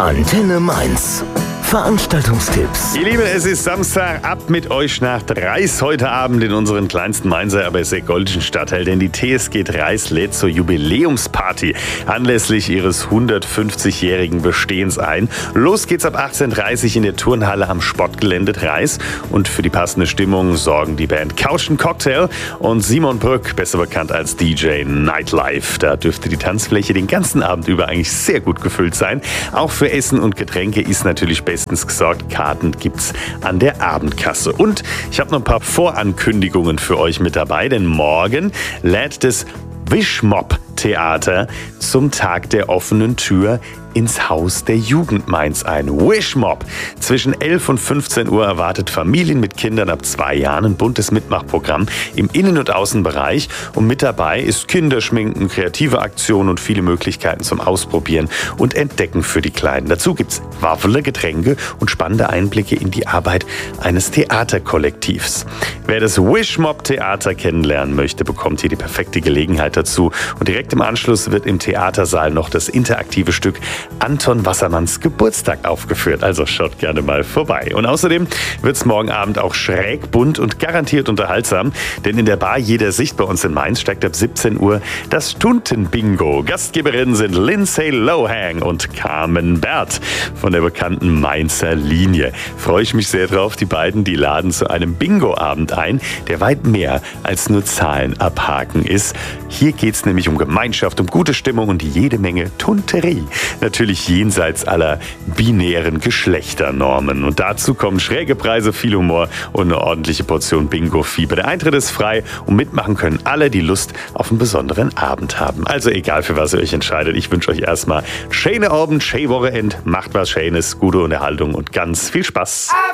Antenne Mainz. Veranstaltungstipps. Ihr Lieben, es ist Samstag, ab mit euch nach Reis heute Abend in unseren kleinsten Mainzer, aber sehr goldischen Stadtteil, denn die TSG Reis lädt zur Jubiläumsparty anlässlich ihres 150-jährigen Bestehens ein. Los geht's ab 18:30 Uhr in der Turnhalle am Sportgelände Reis und für die passende Stimmung sorgen die Band Couch & Cocktail und Simon Brück, besser bekannt als DJ Nightlife. Da dürfte die Tanzfläche den ganzen Abend über eigentlich sehr gut gefüllt sein. Auch für Essen und Getränke ist natürlich bestens gesorgt. Karten gibt's an der Abendkasse. Und ich habe noch ein paar Vorankündigungen für euch mit dabei, denn morgen lädt das Wischmopp Theater zum Tag der offenen Tür ins Haus der Jugend Mainz ein. Wischmopp. Zwischen 11 und 15 Uhr erwartet Familien mit Kindern ab 2 Jahren ein buntes Mitmachprogramm im Innen- und Außenbereich. Und mit dabei ist Kinderschminken, kreative Aktionen und viele Möglichkeiten zum Ausprobieren und Entdecken für die Kleinen. Dazu gibt's Waffele, Getränke und spannende Einblicke in die Arbeit eines Theaterkollektivs. Wer das Wischmopp Theater kennenlernen möchte, bekommt hier die perfekte Gelegenheit dazu. Und direkt im Anschluss wird im Theatersaal noch das interaktive Stück Anton Wassermanns Geburtstag aufgeführt. Also schaut gerne mal vorbei. Und außerdem wird es morgen Abend auch schräg, bunt und garantiert unterhaltsam. Denn in der Bar Jeder Sicht bei uns in Mainz steigt ab 17 Uhr das Stundenbingo. Gastgeberinnen sind Lindsay Lohan und Carmen Bert von der bekannten Mainzer Linie. Freue ich mich sehr drauf. Die beiden, die laden zu einem Bingo-Abend ein, der weit mehr als nur Zahlen abhaken ist. Hier geht es nämlich um Gemeinschaft, um gute Stimmung und jede Menge Tunterie. Natürlich jenseits aller binären Geschlechternormen. Und dazu kommen schräge Preise, viel Humor und eine ordentliche Portion Bingo-Fieber. Der Eintritt ist frei und mitmachen können alle, die Lust auf einen besonderen Abend haben. Also egal, für was ihr euch entscheidet, ich wünsche euch erstmal schöne Abend, schöne Wochenende, macht was Schönes, gute Unterhaltung und ganz viel Spaß.